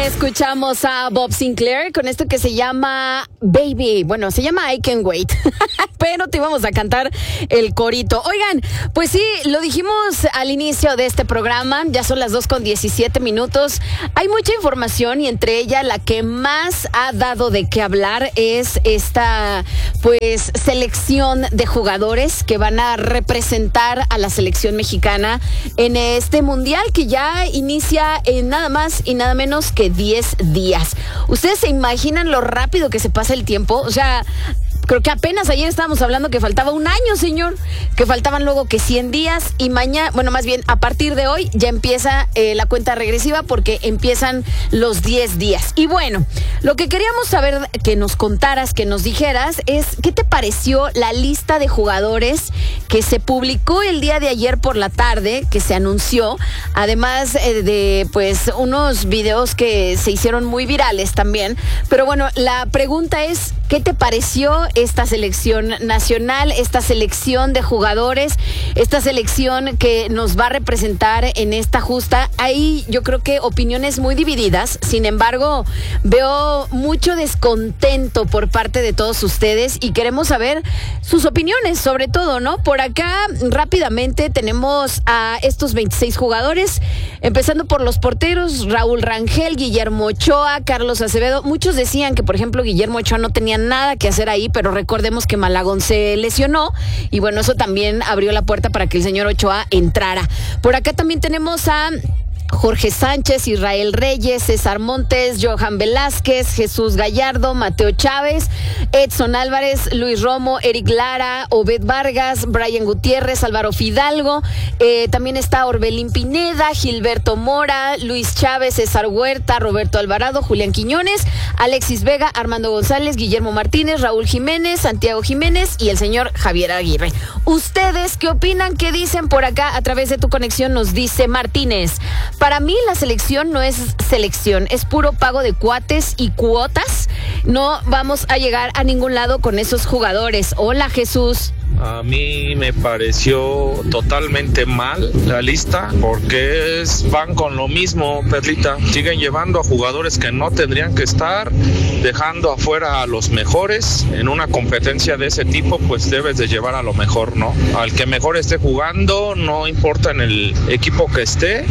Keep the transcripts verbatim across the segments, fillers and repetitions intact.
Escuchamos a Bob Sinclair con esto que se llama Baby. Bueno, se llama I Can't Wait. Pero te íbamos a cantar el corito. Oigan, pues sí, lo dijimos al inicio de este programa. Ya son las dos con diecisiete minutos. Hay mucha información y entre ella la que más ha dado de qué hablar es esta, pues, selección de jugadores que van a representar a la selección mexicana en este mundial que ya inicia en nada más y nada menos que diez días. ¿Ustedes se imaginan lo rápido que se pasa el tiempo? O sea, creo que apenas ayer estábamos hablando que faltaba un año, señor, que faltaban luego que cien días y mañana, bueno, más bien a partir de hoy ya empieza eh, la cuenta regresiva porque empiezan los diez días. Y bueno, lo que queríamos saber que nos contaras, que nos dijeras es ¿qué te pareció la lista de jugadores que se publicó el día de ayer por la tarde, que se anunció, además eh, de pues unos videos que se hicieron muy virales también? Pero bueno, la pregunta es ¿qué te pareció esta selección nacional, esta selección de jugadores, esta selección que nos va a representar en esta justa? Hay, yo creo que opiniones muy divididas. Sin embargo, veo mucho descontento por parte de todos ustedes y queremos saber sus opiniones, sobre todo, ¿no? Por acá, rápidamente, tenemos a estos veintiséis jugadores, empezando por los porteros: Raúl Rangel, Guillermo Ochoa, Carlos Acevedo. Muchos decían que, por ejemplo, Guillermo Ochoa no tenía nada que hacer ahí, pero recordemos que Malagón se lesionó y bueno, eso también abrió la puerta para que el señor Ochoa entrara. Por acá también tenemos a Jorge Sánchez, Israel Reyes, César Montes, Johan Velázquez, Jesús Gallardo, Mateo Chávez, Edson Álvarez, Luis Romo, Eric Lara, Obed Vargas, Brian Gutiérrez, Álvaro Fidalgo, eh, también está Orbelín Pineda, Gilberto Mora, Luis Chávez, César Huerta, Roberto Alvarado, Julián Quiñones, Alexis Vega, Armando González, Guillermo Martínez, Raúl Jiménez, Santiago Jiménez y el señor Javier Aguirre. ¿Ustedes qué opinan? ¿Qué dicen por acá? A través de tu conexión nos dice Martínez: para mí la selección no es selección, es puro pago de cuates y cuotas. No vamos a llegar a ningún lado con esos jugadores. Hola, Jesús. A mí me pareció totalmente mal la lista porque es, van con lo mismo, Perlita. Siguen llevando a jugadores que no tendrían que estar, dejando afuera a los mejores. En una competencia de ese tipo, pues debes de llevar a lo mejor, ¿no? Al que mejor esté jugando, no importa en el equipo que esté,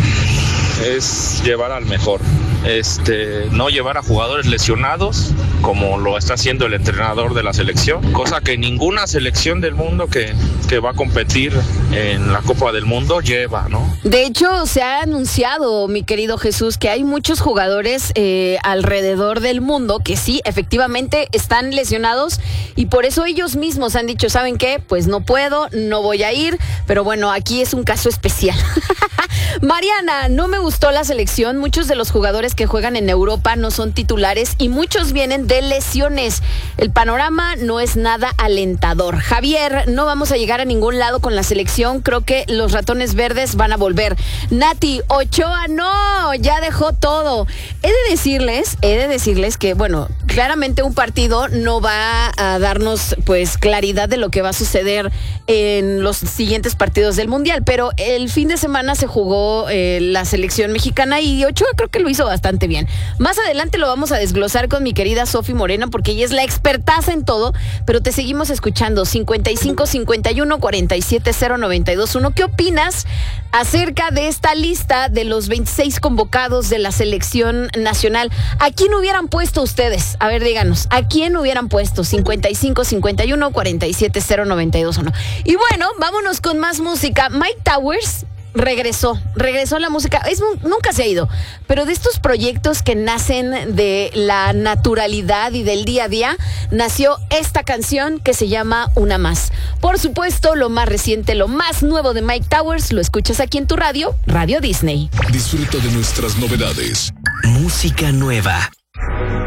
es llevar al mejor. Este, no llevar a jugadores lesionados como lo está haciendo el entrenador de la selección, cosa que ninguna selección del mundo que, que va a competir en la Copa del Mundo lleva, ¿no? De hecho, se ha anunciado, mi querido Jesús, que hay muchos jugadores eh, alrededor del mundo que sí, efectivamente están lesionados y por eso ellos mismos han dicho, ¿saben qué? Pues no puedo, no voy a ir, pero bueno, aquí es un caso especial. Mariana, no me gustó la selección. Muchos de los jugadores que juegan en Europa no son titulares y muchos vienen de lesiones. El panorama no es nada alentador. Javier, no vamos a llegar a ningún lado con la selección. Creo que los ratones verdes van a volver. Nati, Ochoa, no, ya dejó todo. He de decirles, he de decirles que, bueno, claramente un partido no va a darnos, pues, claridad de lo que va a suceder en los siguientes partidos del Mundial, pero el fin de semana se jugó eh, la selección mexicana y Ochoa creo que lo hizo bastante bien. Más adelante lo vamos a desglosar con mi querida Sofi Moreno porque ella es la expertaza en todo, pero te seguimos escuchando. Cincuenta y cinco, cincuenta y uno, cuarenta y siete, cero, noventa y dos, uno. ¿Qué opinas acerca de esta lista de los veintiséis convocados de la selección nacional? ¿A quién hubieran puesto ustedes? A ver, díganos, ¿a quién hubieran puesto? Cincuenta y cinco, cincuenta y uno, cuarenta y siete, cero, noventa y dos, uno. Y bueno, vámonos con más música. Mike Towers regresó, regresó a la música, es, nunca se ha ido, pero de estos proyectos que nacen de la naturalidad y del día a día, nació esta canción que se llama Una Más. Por supuesto, lo más reciente, lo más nuevo de Mike Towers, lo escuchas aquí en tu radio, Radio Disney. Disfruta de nuestras novedades. Música nueva.